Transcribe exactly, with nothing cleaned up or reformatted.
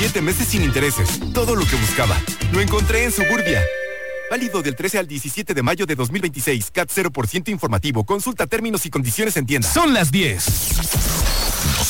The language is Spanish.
Siete meses sin intereses. Todo lo que buscaba. Lo encontré en Suburbia. Válido del trece al diecisiete de mayo de dos mil veintiséis. C A T cero por ciento informativo. Consulta términos y condiciones en tienda. Son las diez.